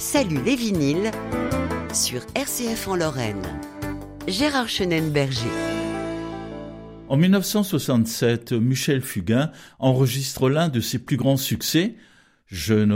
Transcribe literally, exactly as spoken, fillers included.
Salut les vinyles sur R C F en Lorraine. Gérard Chenenberger. En mille neuf cent soixante-sept, Michel Fugain enregistre l'un de ses plus grands succès, Je